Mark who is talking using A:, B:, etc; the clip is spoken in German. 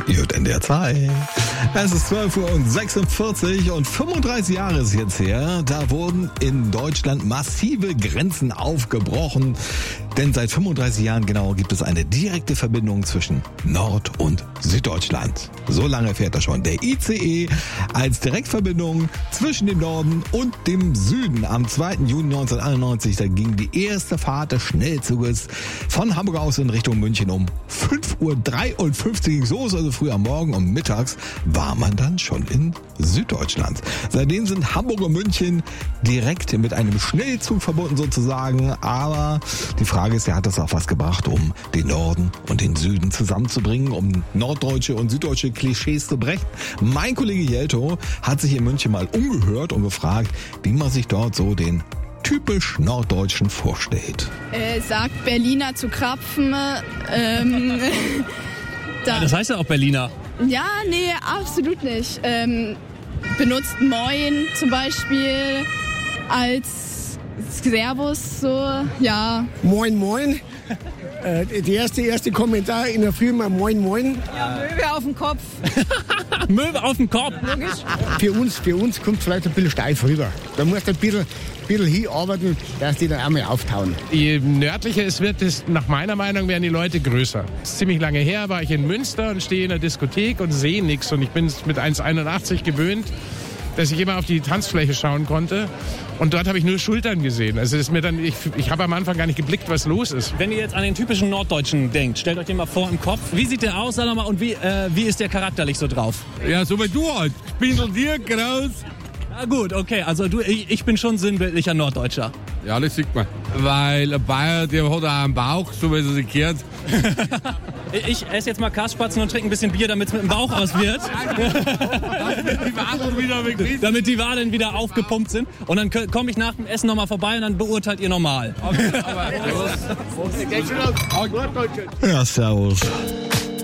A: Gut in der Zeit. Es ist 12:46 und 35 Jahre ist jetzt her. Da wurden in Deutschland massive Grenzen aufgebrochen. Denn seit 35 Jahren genau gibt es eine direkte Verbindung zwischen Nord- und Süddeutschland. So lange fährt er schon. Der ICE als Direktverbindung zwischen dem Norden und dem Süden. Am 2. Juni 1991, da ging die erste Fahrt des Schnellzuges von Hamburg aus in Richtung München um 5:53 Uhr los, also früh am Morgen, und mittags war man dann schon in Süddeutschland. Seitdem sind Hamburg und München direkt mit einem Schnellzug verbunden sozusagen, aber die Frage ist ja, hat das auch was gebracht, um den Norden und den Süden zusammenzubringen, um norddeutsche und süddeutsche Klischees zu brechen? Mein Kollege Jelto hat sich in München mal umgehört und gefragt, wie man sich dort so den typisch Norddeutschen vorstellt.
B: Sagt Berliner zu Krapfen.
C: Das heißt ja auch Berliner.
B: Ja, nee, absolut nicht. Benutzt Moin zum Beispiel als Servus, so, ja.
D: Moin, moin. Der erste Kommentar in der Früh mal Moin, moin.
B: Ja, Möwe auf dem Kopf.
C: Möwe auf dem Kopf.
D: Logisch. Für uns kommt vielleicht ein bisschen steif rüber. Da musst du ein bisschen hinarbeiten, dass die dann einmal auftauen.
E: Je nördlicher es wird, nach meiner Meinung werden die Leute größer. Das ist ziemlich lange her, war ich in Münster und stehe in der Diskothek und sehe nichts. Und ich bin mit 1,81 gewöhnt, dass ich immer auf die Tanzfläche schauen konnte. Und dort habe ich nur Schultern gesehen. Also ist mir dann, ich habe am Anfang gar nicht geblickt, was los ist.
C: Wenn ihr jetzt an den typischen Norddeutschen denkt, stellt euch den mal vor im Kopf. Wie sieht der aus, sag mal, und wie ist der charakterlich so drauf?
F: Ja, so wie du halt. Spindeldier, groß.
C: Na gut, okay, also ich bin schon sinnbildlicher Norddeutscher.
F: Ja, das sieht man. Weil ein Bayer, der hat auch einen Bauch, so wie es sich gehört.
C: Ich esse jetzt mal Kaspatzen und trinke ein bisschen Bier, damit es mit dem Bauch aus wird. Damit die Waden wieder aufgepumpt sind. Und dann komme ich nach dem Essen nochmal vorbei und dann beurteilt ihr normal.
A: Ja, servus.